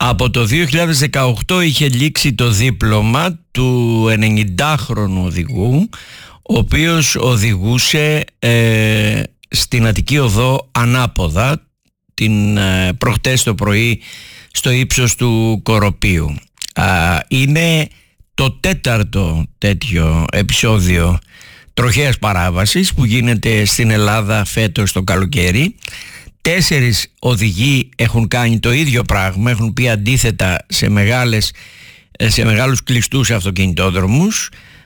Από το 2018 είχε λήξει το δίπλωμα του 90χρονου οδηγού, ο οποίος οδηγούσε στην Αττική Οδό ανάποδα την προχτές το πρωί στο ύψος του Κοροπείου. Είναι το 4ο τέτοιο επεισόδιο τροχαίας παράβασης που γίνεται στην Ελλάδα φέτος το καλοκαίρι. 4 οδηγοί έχουν κάνει το ίδιο πράγμα, έχουν πει αντίθετα σε μεγάλους κλειστούς αυτοκινητόδρομους,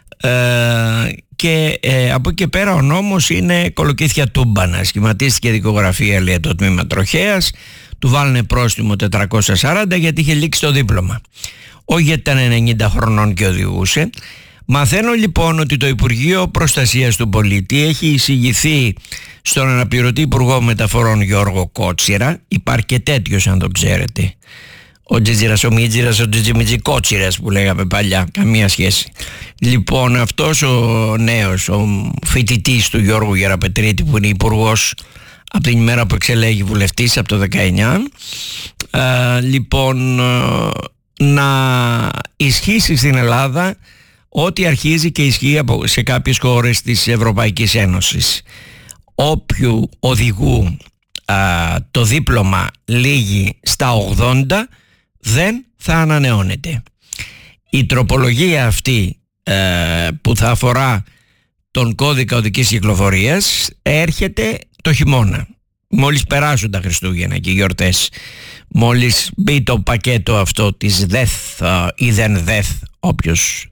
και από εκεί και πέρα ο νόμος είναι κολοκύθια τούμπανα. Σχηματίστηκε δικογραφία, λέει, το τμήμα τροχαίας, του βάλανε πρόστιμο 440 γιατί είχε λήξει το δίπλωμα. Όχι γιατί ήταν 90 χρονών και οδηγούσε. Μαθαίνω λοιπόν ότι το Υπουργείο Προστασίας του Πολίτη έχει εισηγηθεί στον αναπληρωτή Υπουργό Μεταφορών Γιώργο Κότσιρα. Υπάρχει και τέτοιος, αν το ξέρετε. Ο Τζιτζιρας, ο Μίτζιρας, ο Τζιτζιμιτζι Κότσιρας που λέγαμε παλιά. Καμία σχέση. Λοιπόν, αυτός ο νέος, ο φοιτητής του Γιώργου Γεραπετρίτη, που είναι υπουργός από την ημέρα που εξελέγει βουλευτής από το 19, λοιπόν, να ισχύσει στην Ελλάδα ό,τι αρχίζει και ισχύει σε κάποιες χώρες της Ευρωπαϊκής Ένωσης. Όποιου οδηγού το δίπλωμα λήγει στα 80 δεν θα ανανεώνεται. Η τροπολογία αυτή που θα αφορά τον κώδικα οδικής κυκλοφορίας έρχεται το χειμώνα, μόλις περάσουν τα Χριστούγεννα και οι γιορτές, μόλις μπει το πακέτο αυτό της ΔΕΘ ή δεν ΔΕΘ, όποιος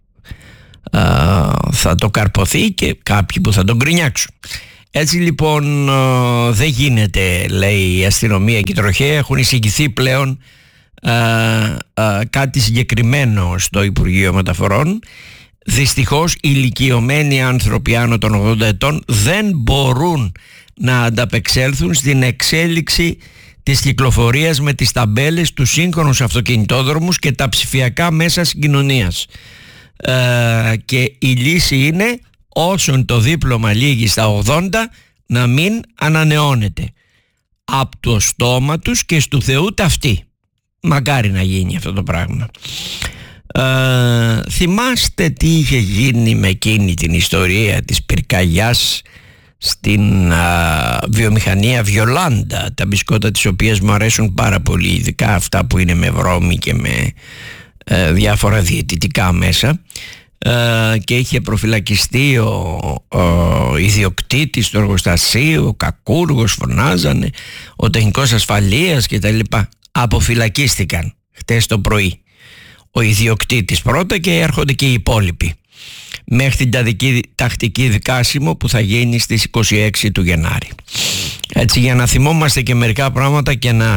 θα το καρποθεί και κάποιοι που θα τον γκρινιάξουν. Έτσι λοιπόν δεν γίνεται, λέει η αστυνομία και η τροχέα, έχουν εισηγηθεί πλέον κάτι συγκεκριμένο στο Υπουργείο Μεταφορών. Δυστυχώς ηλικιωμένοι άνθρωποι άνω των 80 ετών δεν μπορούν να ανταπεξέλθουν στην εξέλιξη της κυκλοφορίας με τις ταμπέλες, τους σύγχρονους αυτοκινητόδρομους και τα ψηφιακά μέσα συγκοινωνίας. Και η λύση είναι, όσον το δίπλωμα λήγει στα 80, να μην ανανεώνεται. Από το στόμα τους και στου Θεού ταυτή. Μακάρι να γίνει αυτό το πράγμα. Θυμάστε τι είχε γίνει με εκείνη την ιστορία της πυρκαγιάς στην βιομηχανία Βιολάντα, τα μπισκότα της οποίας μου αρέσουν πάρα πολύ, ειδικά αυτά που είναι με βρώμη και με διάφορα διαιτητικά μέσα, και είχε προφυλακιστεί ο ιδιοκτήτης του εργοστασίου, ο κακούργος φωνάζανε, ο τεχνικός ασφαλείας και τα λοιπά. Αποφυλακίστηκαν χτες το πρωί ο ιδιοκτήτης πρώτα και έρχονται και οι υπόλοιποι μέχρι την τακτική δικάσιμο που θα γίνει στις 26 του Γενάρη. Έτσι, για να θυμόμαστε και μερικά πράγματα και να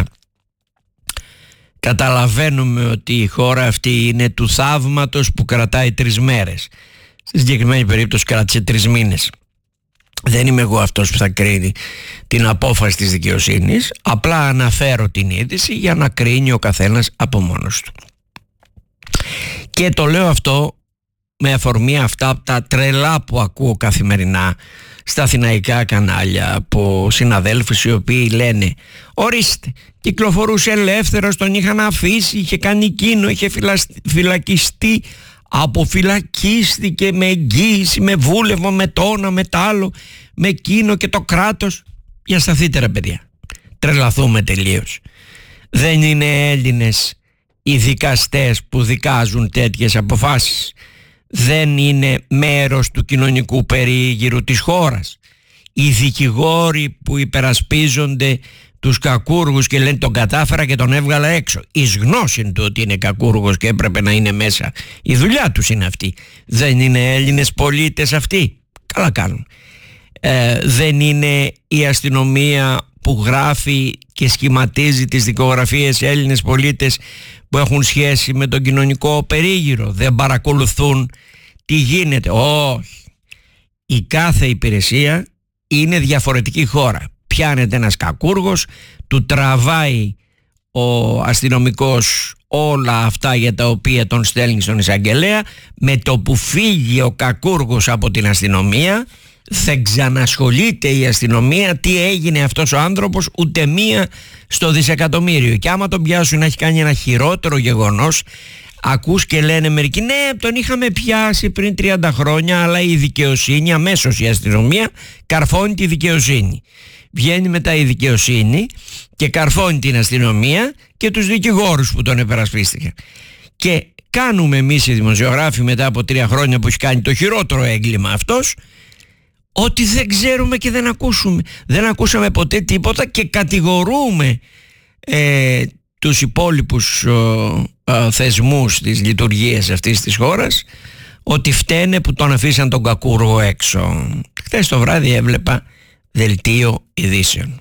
καταλαβαίνουμε ότι η χώρα αυτή είναι του θαύματος που κρατάει 3 μέρες. Στη συγκεκριμένη περίπτωση κράτησε 3 μήνες. Δεν είμαι εγώ αυτός που θα κρίνει την απόφαση της δικαιοσύνης. Απλά αναφέρω την είδηση για να κρίνει ο καθένας από μόνος του. Και το λέω αυτό με αφορμή αυτά τα τρελά που ακούω καθημερινά στα αθηναϊκά κανάλια από συναδέλφους οι οποίοι λένε, ορίστε, κυκλοφορούσε ελεύθερος, τον είχαν αφήσει, είχε κάνει εκείνο, είχε φυλακιστεί, αποφυλακίστηκε με εγγύηση, με βούλευμα, με το ένα, με το άλλο, με εκείνο και το κράτος. Για σταθείτε ρε παιδιά, τρελαθούμε τελείως. Δεν είναι Έλληνες οι δικαστές που δικάζουν τέτοιες αποφάσεις. Δεν είναι μέρος του κοινωνικού περίγυρου της χώρας. Οι δικηγόροι που υπερασπίζονται τους κακούργους και λένε τον κατάφερα και τον έβγαλα έξω, εις γνώση του ότι είναι κακούργος και έπρεπε να είναι μέσα, η δουλειά τους είναι αυτή. Δεν είναι Έλληνες πολίτες αυτοί? Καλά κάνουν. Δεν είναι η αστυνομία που γράφει και σχηματίζει τις δικογραφίες Έλληνες πολίτες που έχουν σχέση με τον κοινωνικό περίγυρο? Δεν παρακολουθούν τι γίνεται? Όχι. Η κάθε υπηρεσία είναι διαφορετική χώρα. Πιάνεται ένας κακούργος, του τραβάει ο αστυνομικός όλα αυτά για τα οποία τον στέλνει στον εισαγγελέα. Με το που φύγει ο κακούργος από την αστυνομία, δεν ξανασχολείται η αστυνομία τι έγινε αυτός ο άνθρωπος ούτε μία στο δισεκατομμύριο. Και άμα τον πιάσουν να έχει κάνει ένα χειρότερο γεγονός, ακούς και λένε μερικοί, ναι, τον είχαμε πιάσει πριν 30 χρόνια, αλλά η δικαιοσύνη, αμέσως η αστυνομία καρφώνει τη δικαιοσύνη. Βγαίνει μετά η δικαιοσύνη και καρφώνει την αστυνομία και τους δικηγόρους που τον επερασπίστηκαν. Και κάνουμε εμείς οι δημοσιογράφοι μετά από 3 χρόνια που έχει κάνει το χειρότερο έγκλημα αυτός, ότι δεν ξέρουμε και δεν ακούσαμε ποτέ τίποτα και κατηγορούμε τους υπόλοιπους θεσμούς της λειτουργίας αυτής της χώρας ότι φταίνε που τον αφήσαν τον κακούργο έξω. Χθες το βράδυ έβλεπα δελτίο ειδήσεων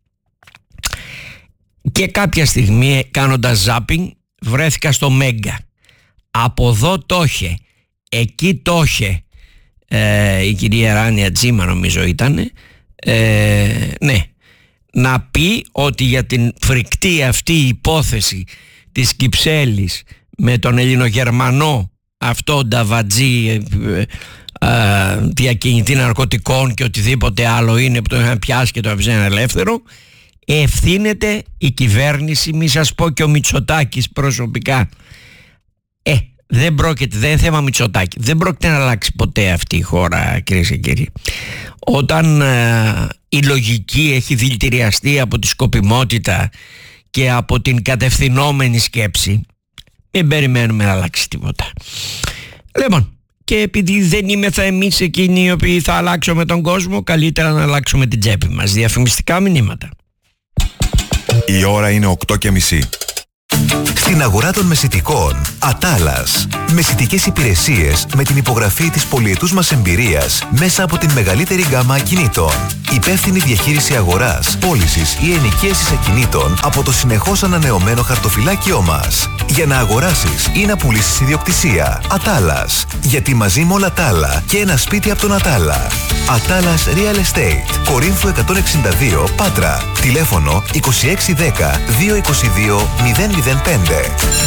και κάποια στιγμή κάνοντας zapping βρέθηκα στο Μέγκα. Από εδώ το είχε, εκεί το είχε η κυρία Ράνια Τζίμα νομίζω ήταν, ναι, να πει ότι για την φρικτή αυτή υπόθεση της Κυψέλης με τον Ελληνογερμανό αυτό Νταβατζή διακινητή ναρκωτικών και οτιδήποτε άλλο είναι που τον είχαν πιάσει και το αφήσαν ελεύθερο, ευθύνεται η κυβέρνηση, μη σας πω και ο Μητσοτάκης προσωπικά. Δεν είναι θέμα Μητσοτάκη. Δεν πρόκειται να αλλάξει ποτέ αυτή η χώρα, κυρίες και κύριοι. Όταν η λογική έχει δηλητηριαστεί από τη σκοπιμότητα και από την κατευθυνόμενη σκέψη, μην περιμένουμε να αλλάξει τίποτα. Λοιπόν, και επειδή δεν είμεθα εμείς εκείνοι οι οποίοι θα αλλάξουμε τον κόσμο, καλύτερα να αλλάξουμε την τσέπη μας. Διαφημιστικά μηνύματα. Η ώρα είναι 8:30. Στην αγορά των μεσιτικών, Ατάλας. Μεσιτικές υπηρεσίες με την υπογραφή της πολυετούς μας εμπειρίας μέσα από την μεγαλύτερη γκάμα ακινήτων. Υπεύθυνη διαχείριση αγοράς, πώλησης ή ενοικίασης ακινήτων από το συνεχώς ανανεωμένο χαρτοφυλάκιό μας. Για να αγοράσεις ή να πουλήσεις ιδιοκτησία. Ατάλας. Γιατί μαζί με όλα τα άλλα και ένα σπίτι από τον Ατάλα. Ατάλας Real Estate. Κορίνθου 162, Πάτρα. Τηλέφωνο 2610 222 005.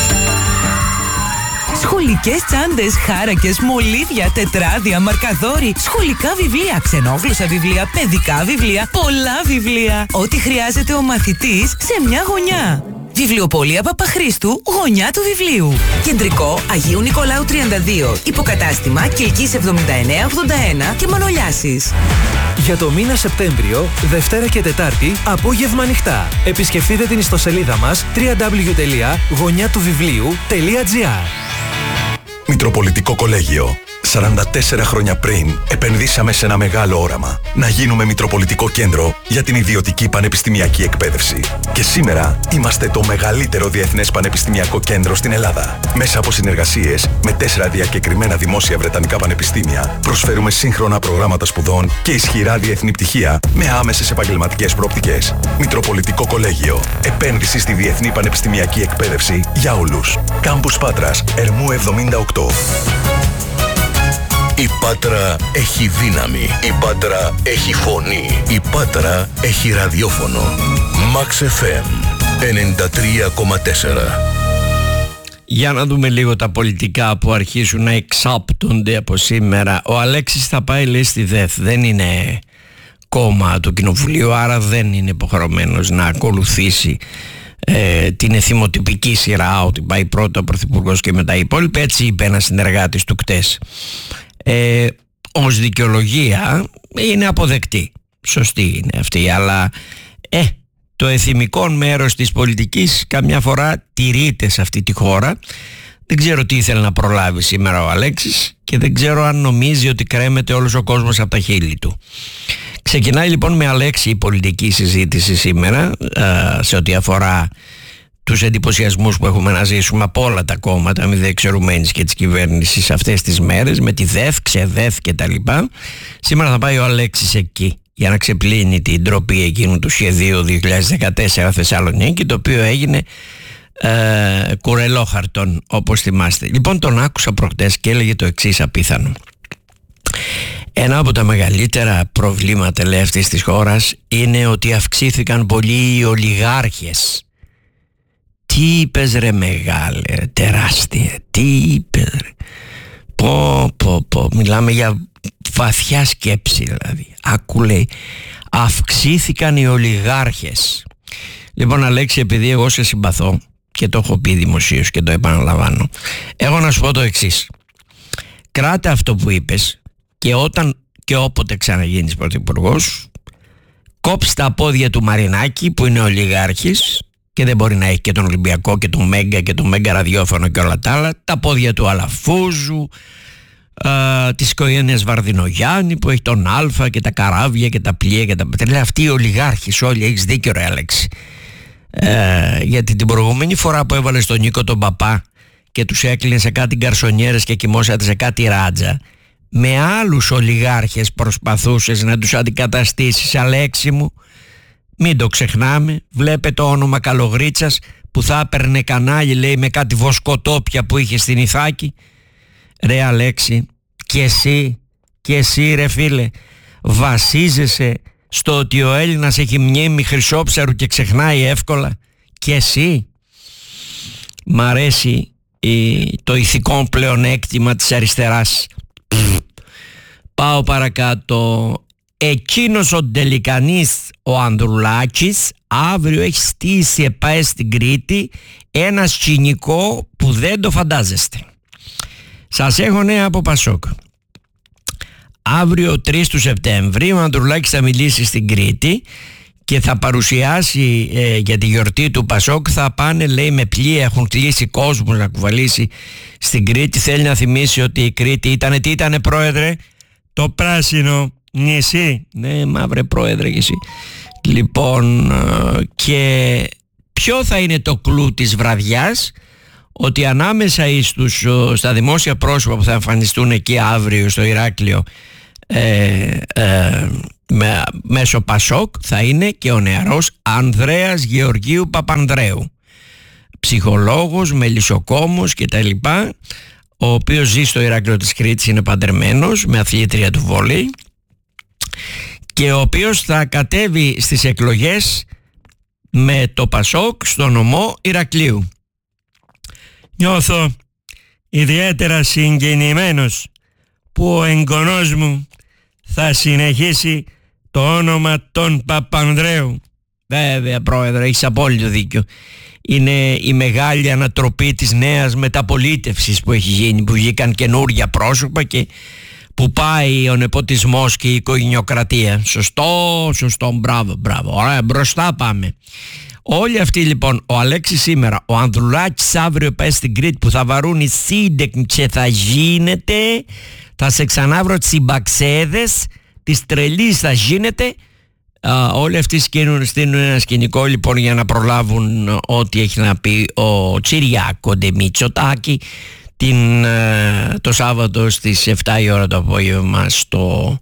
Σχολικές τσάντες, χάρακες, μολύβια, τετράδια, μαρκαδόροι, σχολικά βιβλία, ξενόγλωσσα βιβλία, παιδικά βιβλία, πολλά βιβλία. Ό,τι χρειάζεται ο μαθητής σε μια γωνιά. Βιβλιοπωλεία Παπαχρήστου, γωνιά του βιβλίου. Κεντρικό Αγίου Νικολάου 32. Υποκατάστημα Κιλκής 7981 και Μανολιάσης. Για το μήνα Σεπτέμβριο, Δευτέρα και Τετάρτη, απόγευμα ανοιχτά. Επισκεφτείτε την ιστοσελίδα μας www.γωνιάτουβιβλίου.gr. Μητροπολιτικό Κολέγιο. 44 χρόνια πριν επενδύσαμε σε ένα μεγάλο όραμα. Να γίνουμε Μητροπολιτικό Κέντρο για την ιδιωτική πανεπιστημιακή εκπαίδευση. Και σήμερα είμαστε το μεγαλύτερο διεθνές πανεπιστημιακό κέντρο στην Ελλάδα. Μέσα από συνεργασίες με 4 διακεκριμένα δημόσια βρετανικά πανεπιστήμια, προσφέρουμε σύγχρονα προγράμματα σπουδών και ισχυρά διεθνή πτυχία με άμεσες επαγγελματικές προοπτικές. Μητροπολιτικό Κολέγιο. Επένδυση στη διεθνή πανεπιστημιακή εκπαίδευση για όλους. Κάμπους Πάτρας, Ερμού 78. Η Πάτρα έχει δύναμη. Η Πάτρα έχει φωνή. Η Πάτρα έχει ραδιόφωνο. Max FM 93,4. Για να δούμε λίγο τα πολιτικά που αρχίζουν να εξάπτονται από σήμερα. Ο Αλέξης θα πάει, λέει, στη ΔΕΘ. Δεν είναι κόμμα του Κοινοβουλίου, άρα δεν είναι υποχρεωμένος να ακολουθήσει την εθιμοτυπική σειρά ότι πάει πρώτα ο Πρωθυπουργός και μετά οι υπόλοιποι. Έτσι είπε ένας συνεργάτης του κτές. Ως δικαιολογία είναι αποδεκτή, σωστή είναι αυτή, αλλά το εθιμικό μέρος της πολιτικής καμιά φορά τηρείται σε αυτή τη χώρα. Δεν ξέρω τι ήθελε να προλάβει σήμερα ο Αλέξης και δεν ξέρω αν νομίζει ότι κρέμεται όλος ο κόσμος από τα χείλη του. Ξεκινάει λοιπόν με Αλέξη η πολιτική συζήτηση σήμερα σε ό,τι αφορά τους εντυπωσιασμούς που έχουμε να ζήσουμε από όλα τα κόμματα, μη δεξιωμένης και της κυβέρνησης αυτές τις μέρες, με τη ΔΕΘ, ξεδέθ και τα λοιπά. Σήμερα θα πάει ο Αλέξης εκεί για να ξεπλύνει την ντροπή εκείνου του σχεδίου 2014 Θεσσαλονίκη, το οποίο έγινε κουρελόχαρτον, όπως θυμάστε. Λοιπόν, τον άκουσα προχτές και έλεγε το εξής απίθανο. Ένα από τα μεγαλύτερα προβλήματα, λέει, αυτής της χώρας είναι ότι αυξήθηκαν πολύ οι ολιγάρχες. Τι είπες ρε μεγάλε, τεράστια, τι είπες ρε. Μιλάμε για βαθιά σκέψη δηλαδή. Άκου, λέει, αυξήθηκαν οι ολιγάρχες. Λοιπόν, Αλέξη, επειδή εγώ σε συμπαθώ και το έχω πει δημοσίως και το επαναλαμβάνω, έχω να σου πω το εξής. Κράτα αυτό που είπες και όταν και όποτε ξαναγίνεις πρωθυπουργός, κόψει τα πόδια του Μαρινάκη που είναι ολιγάρχης και δεν μπορεί να έχει και τον Ολυμπιακό και τον Μέγκα και τον Μέγκα ραδιόφωνο και όλα τα άλλα, τα πόδια του Αλαφούζου, της οικογένειας Βαρδινογιάννη που έχει τον Άλφα και τα καράβια και τα πλοία και τα πετρέλαια. Αυτοί οι ολιγάρχες όλοι, έχεις δίκιο ρε Αλέξη. Γιατί την προηγούμενη φορά που έβαλε στον Νίκο τον Παπά και τους έκλεινε σε κάτι γκαρσονιέρες και κοιμόσατε σε κάτι ράτζα, με άλλους ολιγάρχες προσπαθούσες να τους αντικαταστήσεις, Αλέξη μου. Μην το ξεχνάμε. Βλέπε το όνομα Καλογρίτσας που θα έπαιρνε κανάλι, λέει, με κάτι βοσκοτόπια που είχε στην Ιθάκη. Ρε Αλέξη, και εσύ ρε φίλε, βασίζεσαι στο ότι ο Έλληνας έχει μνήμη χρυσόψαρου και ξεχνάει εύκολα? Και εσύ? Μ' αρέσει το ηθικό πλεονέκτημα της αριστεράς. Πάω παρακάτω. Εκείνος ο Ντελικανής, ο Ανδρουλάκης, αύριο έχει στήσει ΕΠΑΕ στην Κρήτη ένα σκηνικό που δεν το φαντάζεστε. Σας έχω νέα από Πασόκ. Αύριο 3 του Σεπτέμβρη ο Ανδρουλάκης θα μιλήσει στην Κρήτη και θα παρουσιάσει για τη γιορτή του Πασόκ. Θα πάνε, λέει, με πλοία, έχουν κλείσει κόσμος να κουβαλήσει στην Κρήτη. Θέλει να θυμίσει ότι η Κρήτη τι ήτανε πρόεδρε? Το πράσινο νησί. Ναι, μαύρε πρόεδρε και εσύ. Λοιπόν, και ποιο θα είναι το κλου της βραδιάς? Ότι ανάμεσα στα δημόσια πρόσωπα που θα εμφανιστούν εκεί αύριο στο Ηράκλειο μέσω Πασόκ θα είναι και ο νεαρός Ανδρέας Γεωργίου Παπανδρέου, ψυχολόγος, μελισσοκόμος κτλ, ο οποίος ζει στο Ηράκλειο της Κρήτης, είναι παντρεμένος με αθλήτρια του βόλεϊ και ο οποίος θα κατέβει στις εκλογές με το Πασόκ στο νομό Ηρακλείου. Νιώθω ιδιαίτερα συγκινημένος που ο εγγονός μου θα συνεχίσει το όνομα των Παπανδρέου. Βέβαια πρόεδρε, έχεις απόλυτο δίκιο. Είναι η μεγάλη ανατροπή της νέας μεταπολίτευσης που έχει γίνει, που βγήκαν καινούρια πρόσωπα και που πάει ο νεποτισμός και η οικογενειοκρατία. Σωστό, μπράβο, ωραία, μπροστά πάμε. Όλοι αυτοί λοιπόν, ο Αλέξης σήμερα, ο Ανδρουλάκης αύριο πάει στην Κρήτη που θα βαρούν οι σύντεκμοι και θα γίνεται, θα σε ξανάβρω τσιμπαξέδες, τις τρελής θα γίνεται. Όλοι αυτοί στείλουν ένα σκηνικό λοιπόν για να προλάβουν ό,τι έχει να πει ο Τσιριάκο Μητσοτάκη το Σάββατο στις 7 η ώρα το απόγευμα στο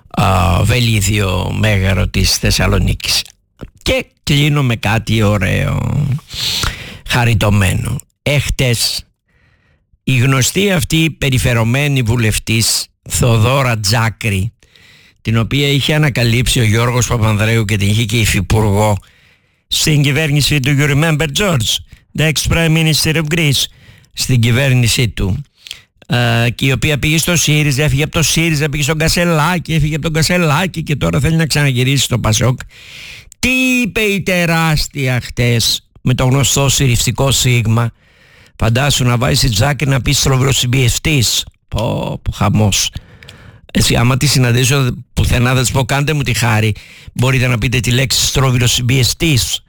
Βελίδιο Μέγαρο της Θεσσαλονίκης. Και κλείνω με κάτι ωραίο, χαριτωμένο. Έχτες η γνωστή αυτή περιφερωμένη βουλευτής Θοδώρα Τζάκρη, την οποία είχε ανακαλύψει ο Γιώργος Παπανδρέου και την είχε και υφυπουργό στην κυβέρνηση του, you remember George, the ex-Prime Minister of Greece, στην κυβέρνησή του, και η οποία πήγε στο ΣΥΡΙΖΑ, έφυγε από το ΣΥΡΙΖΑ, πήγε στον Κασελάκη, έφυγε από τον Κασελάκη και τώρα θέλει να ξαναγυρίσει στο Πασόκ. Τι είπε η τεράστια χτες με το γνωστό συριφτικό σίγμα? Φαντάσου να βάζει Τζάκρη να πει στροβιλοσυμπιεστής. Πω χαμός. Εσύ άμα τη συναντήσω πουθενά θα της πω κάντε μου τη χάρη, μπορείτε να πείτε τη λέξη στροβιλοσυμπιεστής.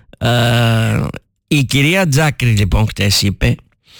Η κυρία Τζάκρη λοιπόν χτες είπε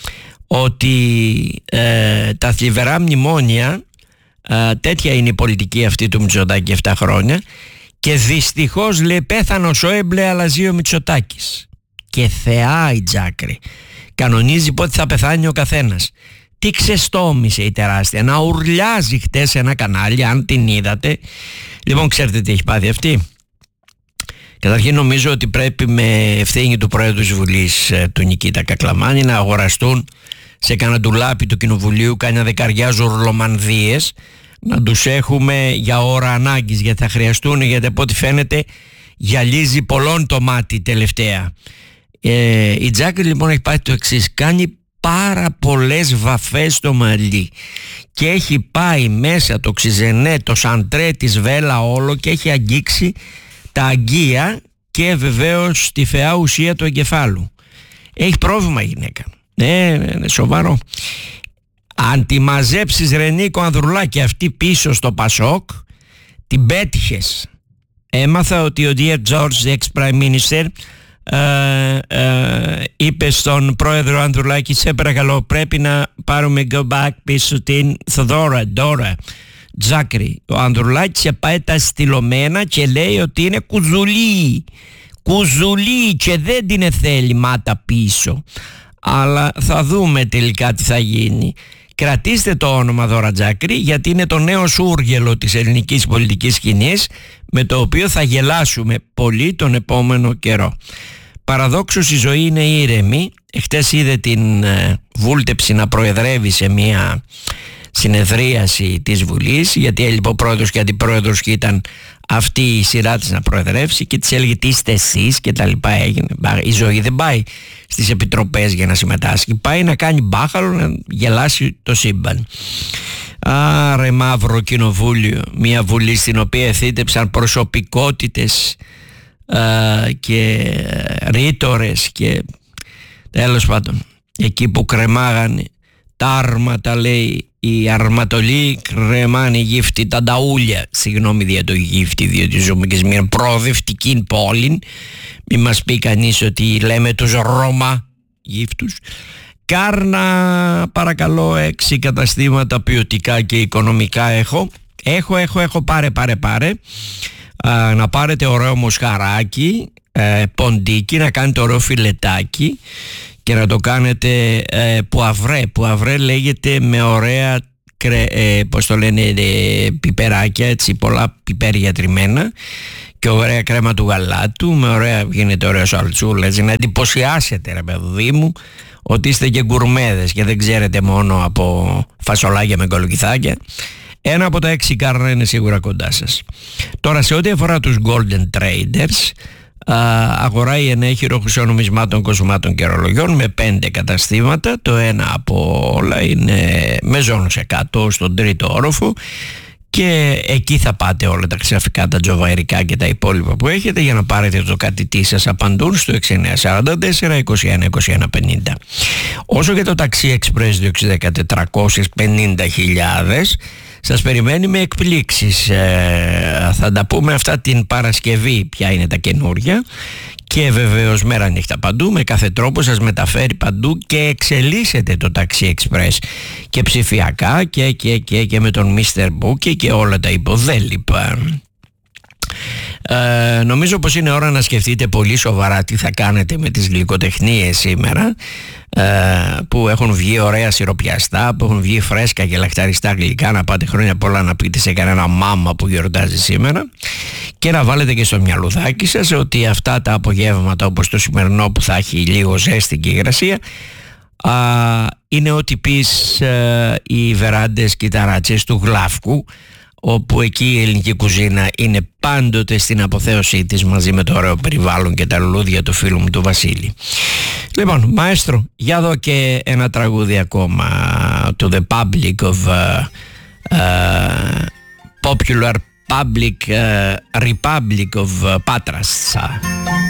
ότι τα θλιβερά μνημόνια, τέτοια είναι η πολιτική αυτή του Μητσοτάκη 7 χρόνια, και δυστυχώς, λέει, πέθανε ο Σόιμπλε αλλά ζει ο Μητσοτάκης. Και θεά η Τζάκρη, κανονίζει πότε θα πεθάνει ο καθένας. Τι ξεστόμησε η τεράστια να ουρλιάζει χτες σε ένα κανάλι, αν την είδατε. Λοιπόν, ξέρετε τι έχει πάθει αυτή? Καταρχήν νομίζω ότι πρέπει με ευθύνη του Πρόεδρου της Βουλής, του Νικήτα Κακλαμάνη, να αγοραστούν σε κανένα ντουλάπι του Κοινοβουλίου κάνα δεκαριά ζουρλομανδίες, να τους έχουμε για ώρα ανάγκης, γιατί θα χρειαστούν, γιατί από ό,τι φαίνεται γυαλίζει πολλών το μάτι τελευταία. Η Τζάκρη λοιπόν έχει πάει το εξής: κάνει πάρα πολλές βαφές στο μαλλί και έχει πάει μέσα το ξιζενέ, το σαντρέ της βέλα όλο και έχει αγγίξει τα αγκία και βεβαίως τη φαιά ουσία του εγκεφάλου. Έχει πρόβλημα η γυναίκα. Ναι, σοβαρό. Αν τη μαζέψεις ρε Νίκο Ανδρουλάκη αυτή πίσω στο Πασόκ, την πέτυχες. Έμαθα ότι ο Dear George, the ex-Prime Minister, είπε στον πρόεδρο Ανδρουλάκη, σε παρακαλώ πρέπει να πάρουμε go back πίσω την Θοδώρα Ντόρα Τζάκρη. Ο Ανδρουλάκης πάει τα στυλωμένα και λέει ότι είναι κουζουλή και δεν την θέλει μάτα πίσω. Αλλά θα δούμε τελικά τι θα γίνει. Κρατήστε το όνομα Δώρα Τζάκρη, γιατί είναι το νέο σούργελο της ελληνικής πολιτικής σκηνής, με το οποίο θα γελάσουμε πολύ τον επόμενο καιρό. Παραδόξως η ζωή είναι ήρεμη. Εχθές είδε την Βούλτεψη να προεδρεύει σε μια συνεδρίαση της Βουλής, γιατί έλειπε ο πρόεδρος και αντιπρόεδρος και ήταν αυτή η σειρά της να προεδρεύσει, και της έλεγε τι είστε εσείς και τα λοιπά. Έγινε. Η ζωή δεν πάει στις επιτροπές για να συμμετάσχει, πάει να κάνει μπάχαλο, να γελάσει το σύμπαν. Άρε μαύρο κοινοβούλιο, μια βουλή στην οποία εθίτεψαν προσωπικότητες και ρήτορες και τέλος πάντων εκεί που κρεμάγανε τα άρματα, λέει η αρματολή, κρεμάνε γύφτη τα νταούλια. Συγγνώμη για το γύφτη, διότι ζούμε και σε μια προοδευτική πόλη, μη μας πει κανείς ότι λέμε τους Ρώμα γύφτους. Κάρνα παρακαλώ, 6 καταστήματα ποιοτικά και οικονομικά έχω, πάρε να πάρετε ωραίο μοσχαράκι, ποντίκι, να κάνετε ωραίο φιλετάκι και να το κάνετε πουαβρέ λέγεται, με ωραία πώς το λένε, πιπεράκια, έτσι, πολλά πιπέρια τριμμένα και ωραία κρέμα του γαλάτου, με ωραία, γίνεται ωραία σαλτσούλα, έτσι, να εντυπωσιάσετε ρε παιδί μου ότι είστε και γκουρμέδες και δεν ξέρετε μόνο από φασολάκια με κολοκυθάκια. Ένα από τα 6 κάρνα είναι σίγουρα κοντά σας. Τώρα, σε ό,τι αφορά τους golden traders, αγοράει ενέχειρο χρυσονομισμάτων, κοσμάτων και ρολογιών με 5 καταστήματα. Το ένα από όλα είναι Μεζόνος 100 στον 3ο όροφο, και εκεί θα πάτε όλα τα χρυσαφικά, τα τζοβαϊρικά και τα υπόλοιπα που έχετε για να πάρετε το κατητή σας. Απαντούν στο 6944 21 21 50. Όσο για το ταξί εξπρές 450.000 σας περιμένει με εκπλήξεις. Θα τα πούμε αυτά την Παρασκευή ποια είναι τα καινούρια, και βεβαίως μέρα νύχτα παντού, με κάθε τρόπο σας μεταφέρει παντού και εξελίσσεται το ταξί express και ψηφιακά και με τον Mr. Bookie και όλα τα υποδέλυπα. Νομίζω πως είναι ώρα να σκεφτείτε πολύ σοβαρά τι θα κάνετε με τις γλυκοτεχνίες σήμερα, που έχουν βγει ωραία σιροπιαστά, που έχουν βγει φρέσκα και λαχταριστά γλυκά. Να πάτε χρόνια πολλά να πείτε σε κανένα μάμα που γιορτάζει σήμερα, και να βάλετε και στο μυαλουδάκι σας ότι αυτά τα απογεύματα όπως το σημερινό που θα έχει λίγο ζέστη και υγρασία, είναι ό,τι πεις οι βεράντες και οι ταράτσες του Γλάφκου, όπου εκεί η ελληνική κουζίνα είναι πάντοτε στην αποθέωσή της, μαζί με το ωραίο περιβάλλον και τα λουλούδια του φίλου μου του Βασίλη. Λοιπόν, μαέστρο, για δω και ένα τραγούδι ακόμα, to the public of Popular Public Republic of Patras.